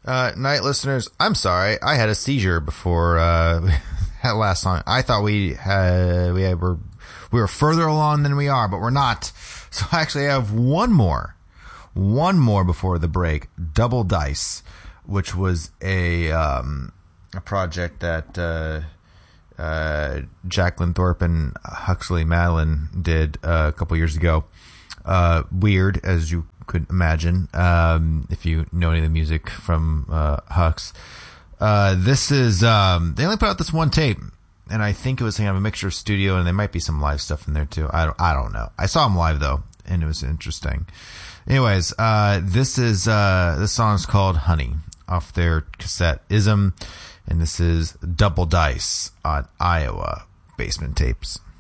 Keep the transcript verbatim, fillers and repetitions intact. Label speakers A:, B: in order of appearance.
A: Uh, night listeners, I'm sorry. I had a seizure before uh, that last song. I thought we had we had, were we were further along than we are, but we're not. So I actually have one more, one more before the break. Double Dice, which was a um, a project that uh, uh, Jacqueline Thorpe and Huxley Madeline did uh, a couple years ago. Uh, weird, as you could imagine, um, if you know any of the music from uh, Hux. Uh, this is, um, they only put out this one tape, and I think it was kind of a mixture of studio, and there might be some live stuff in there too. I don't, I don't know. I saw them live though, and it was interesting. Anyways, uh, this is, uh, this song is called Honey off their cassette Ism, and this is Double Dice on Iowa Basement Tapes.